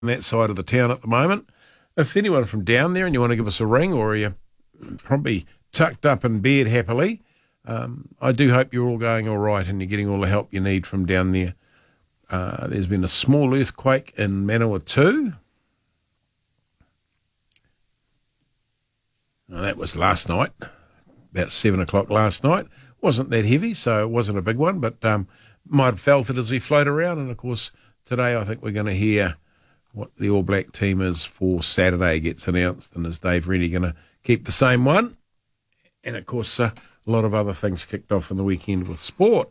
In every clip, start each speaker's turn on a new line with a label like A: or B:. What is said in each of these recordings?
A: on that side of the town at the moment. If anyone from down there and you want to give us a ring, or you're probably tucked up in bed happily, I do hope you're all going all right and you're getting all the help you need from down there. There's been a small earthquake in Manawatu. That was last night, about 7 o'clock last night. Wasn't that heavy, so it wasn't a big one, but might have felt it as we float around. And, of course, today I think we're going to hear what the All Black team is for Saturday gets announced, and is Dave Rennie going to keep the same one? And, of course, a lot of other things kicked off in the weekend with sport.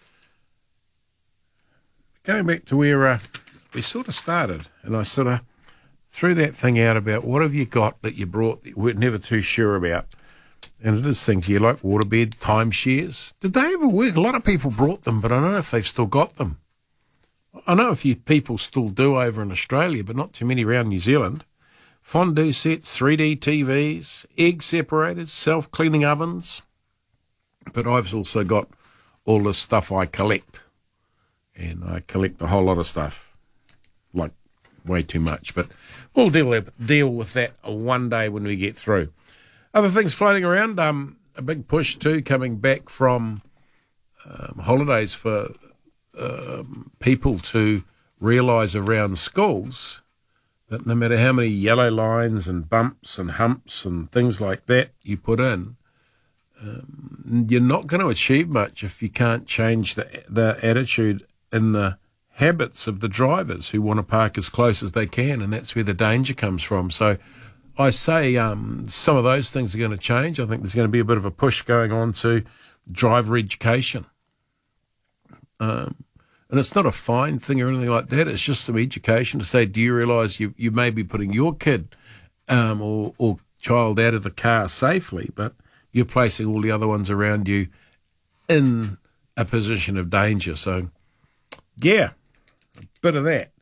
A: Going back to where we sort of started, and I sort of threw that thing out about what have you got that you brought that you were never too sure about. And it is things you like waterbed, timeshares. Did they ever work? A lot of people brought them, but I don't know if they've still got them. I know a few people still do over in Australia, but not too many around New Zealand. Fondue sets, 3D TVs, egg separators, self-cleaning ovens. But I've also got all the stuff I collect. And I collect a whole lot of stuff, like way too much. But we'll deal with that one day when we get through. Other things floating around, a big push too coming back from holidays for people to realise around schools that no matter how many yellow lines and bumps and humps and things like that you put in, you're not going to achieve much if you can't change the attitude and the habits of the drivers who want to park as close as they can, and that's where the danger comes from. So I say some of those things are going to change. I think there's going to be a bit of a push going on to driver education. And it's not a fine thing or anything like that. It's just some education to say, do you realise you may be putting your kid or child out of the car safely, but you're placing all the other ones around you in a position of danger. So, yeah, a bit of that.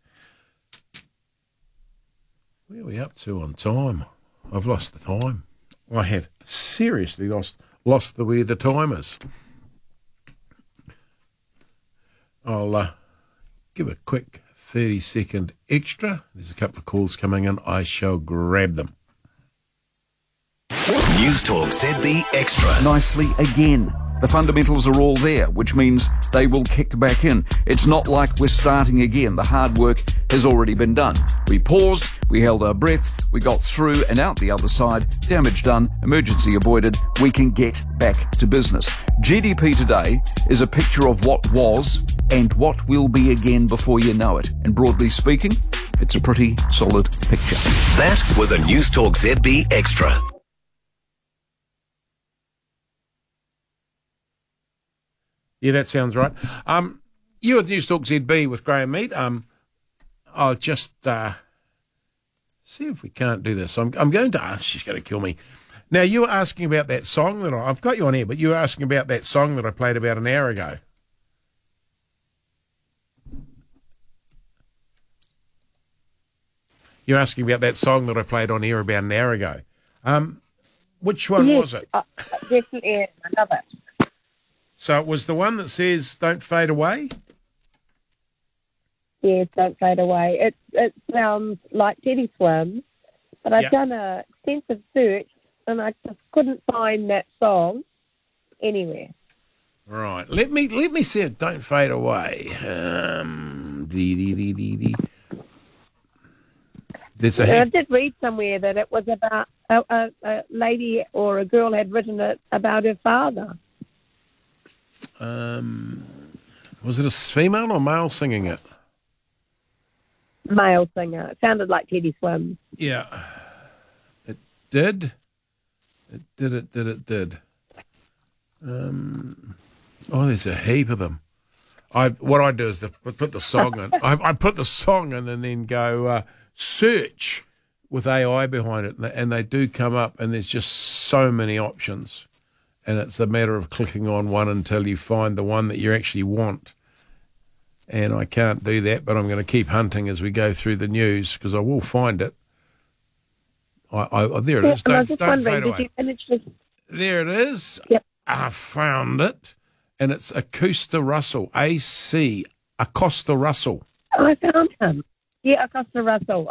A: Where are we up to on time? I've lost the time. I have seriously lost where the time is. I'll give a quick 30-second extra. There's a couple of calls coming in. I shall grab them.
B: News Talk ZB Extra.
C: Nicely again. The fundamentals are all there, which means they will kick back in. It's not like we're starting again. The hard work has already been done. We paused, we held our breath, we got through and out the other side. Damage done, emergency avoided. We can get back to business. GDP today is a picture of what was and what will be again before you know it. And broadly speaking, it's a pretty solid picture.
B: That was a News Talk ZB Extra.
A: Yeah, that sounds right. You at News Talk ZB with Graham Mead. I'll just see if we can't do this. I'm going to ask. She's going to kill me. Now, you were asking about that song that I've got you on here, but you were asking about that song that I played about an hour ago. You're asking about that song that I played on air about an hour ago. Which one was it?
D: Definitely, I love it.
A: So it was the one that says, "Don't fade away"?
D: Yeah, Don't Fade Away. It sounds like Teddy Swims, but I've done an extensive search and I just couldn't find that song anywhere.
A: Right. Let me see it. Don't Fade Away.
D: I did read somewhere that it was about a lady or a girl had written it about her father.
A: Was it a female or male singing it?
D: Male singer. It sounded like Teddy Swims.
A: Yeah. It did. It did. There's a heap of them. What I do is put the song in. I put the song in and then go search with AI behind it, and they do come up, and there's just so many options. And it's a matter of clicking on one until you find the one that you actually want. And I can't do that, but I'm going to keep hunting as we go through the news because I will find it. There it is. Don't fade away. There it is.
D: Yep.
A: I found it. And it's Acosta Russell. Acosta Russell.
D: I found him. Yeah, Acosta Russell.